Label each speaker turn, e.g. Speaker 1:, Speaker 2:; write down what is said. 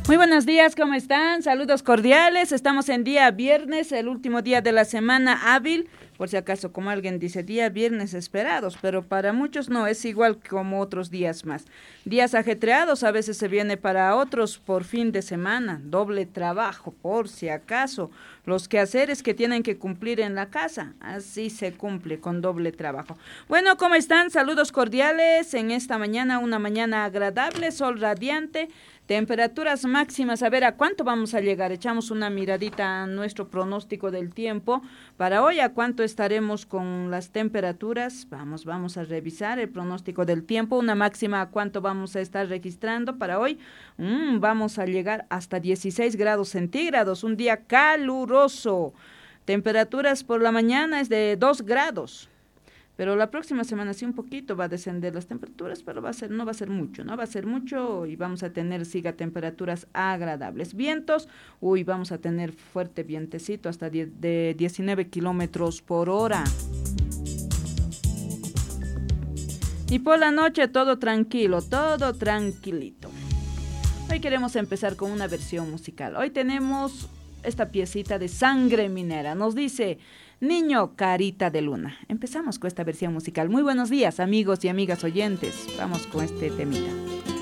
Speaker 1: Muy buenos días, ¿cómo están? Saludos cordiales. Estamos en día viernes, el último día de la semana hábil. Por si acaso, como alguien dice, día viernes esperados, pero para muchos no, es igual como otros días más. Días ajetreados a veces se viene para otros por fin de semana, doble trabajo, por si acaso. Los quehaceres que tienen que cumplir en la casa, así se cumple con doble trabajo. Bueno, ¿cómo están? Saludos cordiales en esta mañana, una mañana agradable, sol radiante. Temperaturas máximas, a ver a cuánto vamos a llegar. Echamos una miradita a nuestro pronóstico del tiempo. Para hoy, ¿a cuánto estaremos con las temperaturas? Vamos a revisar el pronóstico del tiempo. Una máxima, ¿a cuánto vamos a estar registrando para hoy? Vamos a llegar hasta 16 grados centígrados, un día caluroso. Temperaturas por la mañana es de 2 grados. Pero la próxima semana sí un poquito va a descender las temperaturas, pero no va a ser mucho y vamos a tener, temperaturas agradables. Vientos, vamos a tener fuerte vientecito hasta de 19 kilómetros por hora. Y por la noche todo tranquilo, todo tranquilito. Hoy queremos empezar con una versión musical. Hoy tenemos esta piecita de Sangre Minera. Nos dice... Niño Carita de Luna. Empezamos con esta versión musical. Muy buenos días, amigos y amigas oyentes. Vamos con este temita.